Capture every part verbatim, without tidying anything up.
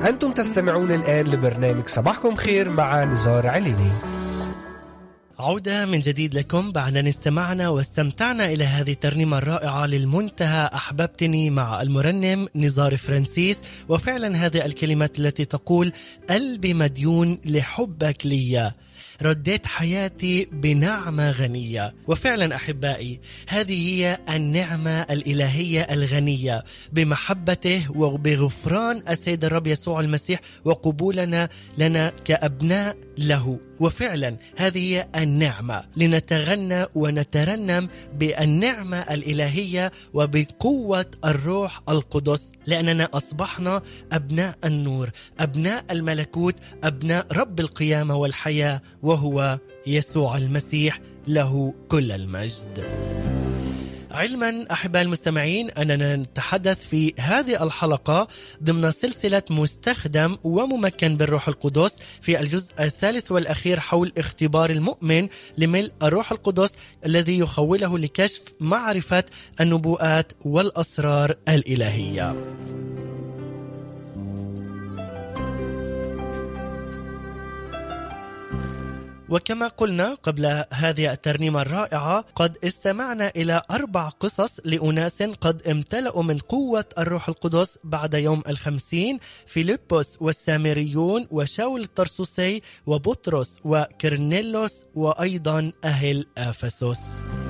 أنتم تستمعون الآن لبرنامج صباحكم خير مع نزار عليني. عودة من جديد لكم بعد أن استمعنا واستمتعنا إلى هذه الترنيمة الرائعة للمنتهى أحببتني مع المرنم نزار فرانسيس. وفعلا هذه الكلمات التي تقول قلبي مديون لحبك لي، رديت حياتي بنعمة غنية. وفعلا أحبائي هذه هي النعمة الإلهية الغنية بمحبته وبغفران السيد الرب يسوع المسيح وقبولنا لنا كأبناء له. وفعلا هذه هي النعمة لنتغنى ونترنم بالنعمة الإلهية وبقوة الروح القدس، لأننا أصبحنا أبناء النور، أبناء الملكوت، أبناء رب القيامة والحياة وهو يسوع المسيح، له كل المجد. علما أحباء المستمعين أننا نتحدث في هذه الحلقة ضمن سلسلة مستخدم وممكن بالروح القدس في الجزء الثالث والأخير حول اختبار المؤمن لملء الروح القدس الذي يخوله لكشف معرفة النبوءات والأسرار الإلهية. وكما قلنا قبل هذه الترنيمة الرائعة قد استمعنا إلى أربع قصص لأناس قد امتلأوا من قوة الروح القدس بعد يوم الخمسين: فيلبس والسامريون وشاول الطرسوسي وبطرس وكرنيلوس وأيضا أهل أفسس.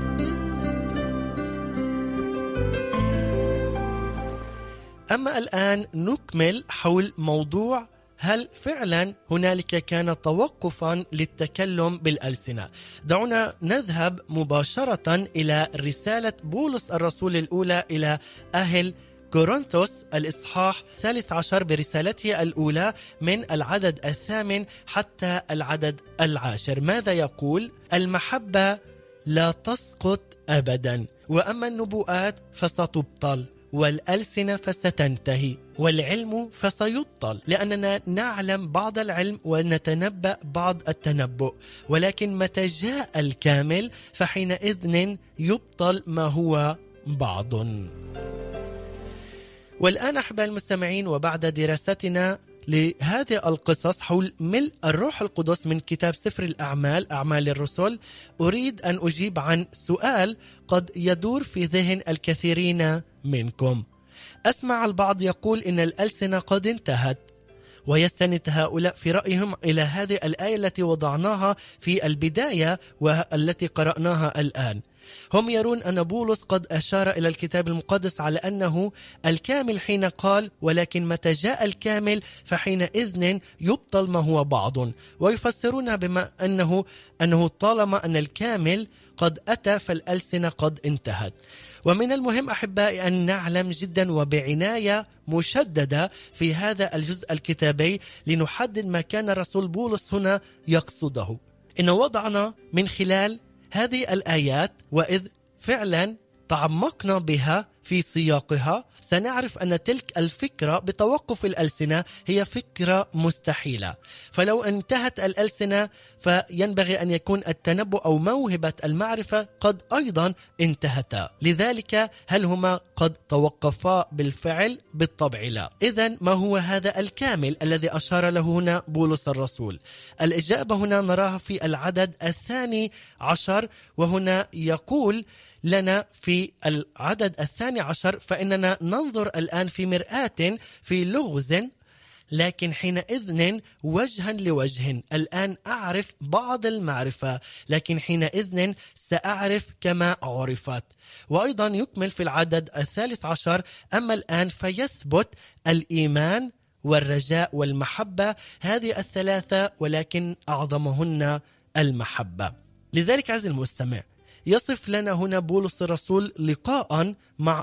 أما الآن نكمل حول موضوع هل فعلا هنالك كان توقفا للتكلم بالألسنة. دعونا نذهب مباشرة إلى رسالة بولس الرسول الأولى إلى أهل كورنثوس الإصحاح الثالث عشر برسالته الأولى من العدد الثامن حتى العدد العاشر. ماذا يقول؟ المحبة لا تسقط أبدا، وأما النبوءات فستبطل، والألسنة فستنتهي، والعلم فسيبطل، لأننا نعلم بعض العلم ونتنبأ بعض التنبؤ، ولكن متى جاء الكامل فحينئذ يبطل ما هو بعض. والآن أحباء المستمعين، وبعد دراستنا لهذه القصص حول ملء الروح القدس من كتاب سفر الأعمال، أعمال الرسل، أريد أن أجيب عن سؤال قد يدور في ذهن الكثيرين منكم. أسمع البعض يقول إن الألسنة قد انتهت، ويستند هؤلاء في رأيهم إلى هذه الآية التي وضعناها في البداية والتي قرأناها الآن. هم يرون أن بولس قد أشار إلى الكتاب المقدس على أنه الكامل حين قال ولكن متى جاء الكامل فحينئذ يبطل ما هو بعض، ويفسرون بما أنه أنه طالما أن الكامل قد أتى فالألسنة قد انتهت. ومن المهم أحبائي أن نعلم جدا وبعناية مشددة في هذا الجزء الكتابي لنحدد ما كان رسول بولس هنا يقصده. إن وضعنا من خلال هذه الآيات وإذ فعلا تعمقنا بها في سياقها سنعرف أن تلك الفكرة بتوقف الألسنة هي فكرة مستحيلة. فلو انتهت الألسنة فينبغي أن يكون التنبؤ أو موهبة المعرفة قد أيضا انتهتا. لذلك هل هما قد توقفا بالفعل؟ بالطبع لا. إذن ما هو هذا الكامل الذي أشار له هنا بولس الرسول؟ الإجابة هنا نراها في العدد الثاني عشر، وهنا يقول لنا في العدد الثاني عشر: فإننا ننظر الآن في مرآة في لغز، لكن حينئذ وجها لوجه. الآن أعرف بعض المعرفة، لكن حينئذ سأعرف كما عرفت. وأيضا يكمل في العدد الثالث عشر: أما الآن فيثبت الإيمان والرجاء والمحبة، هذه الثلاثة ولكن أعظمهن المحبة. لذلك عز المستمع يصف لنا هنا بولس الرسول لقاء مع